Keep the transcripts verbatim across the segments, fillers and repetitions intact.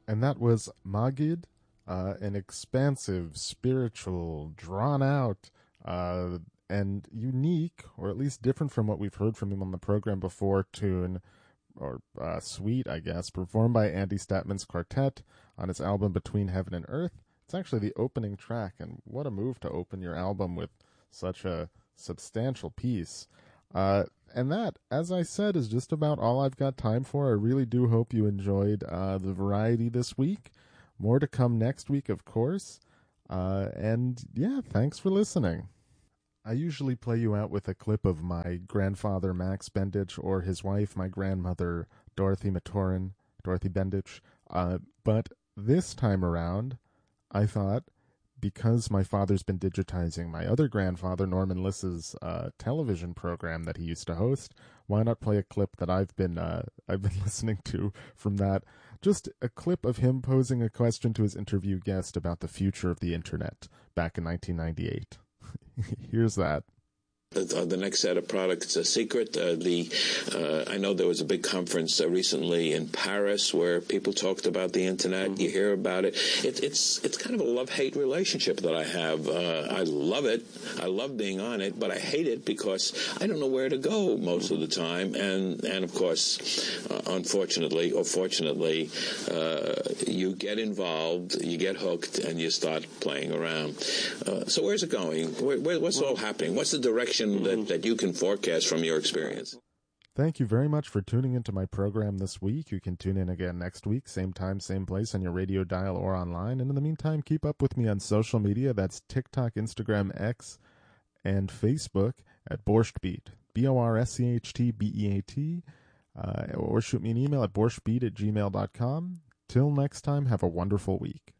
And that was Magid, uh, an expansive, spiritual, drawn-out, uh, and unique, or at least different from what we've heard from him on the program before, tune, or uh, suite, I guess, performed by Andy Statman's quartet on his album Between Heaven and Earth. It's actually the opening track, and what a move to open your album with such a substantial piece. Uh, and that, as I said, is just about all I've got time for. I really do hope you enjoyed uh, the variety this week. More to come next week, of course. Uh, and yeah, thanks for listening. I usually play you out with a clip of my grandfather, Max Bendich, or his wife, my grandmother, Dorothy Matoran, Dorothy Bendich. Uh, but this time around, I thought, because my father's been digitizing my other grandfather, Norman Liss's uh, television program that he used to host, why not play a clip that I've been uh, I've been listening to from that? Just a clip of him posing a question to his interview guest about the future of the internet back in nineteen ninety-eight. Here's that. The, the next set of products, a secret. Uh, the uh, I know there was a big conference uh, recently in Paris where people talked about the internet. Mm-hmm. You hear about it. it. It's it's kind of a love-hate relationship that I have. Uh, I love it. I love being on it, but I hate it because I don't know where to go most of the time. And and of course, uh, unfortunately or fortunately, uh, you get involved, you get hooked, and you start playing around. Uh, so where's it going? Where, where, what's well, all happening? What's the direction That, that you can forecast from your experience? Thank you very much for tuning into my program this week. You can tune in again next week, same time, same place on your radio dial or online. And in the meantime, keep up with me on social media. That's TikTok, Instagram, X, and Facebook at Borscht Beat, B O R S C H T B E A T, uh, or shoot me an email at borschbeat at gmail dot com. Till next time, have a wonderful week.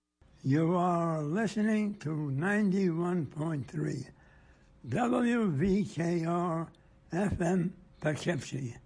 You are listening to ninety-one point three. W V K R F M Poughkeepsie.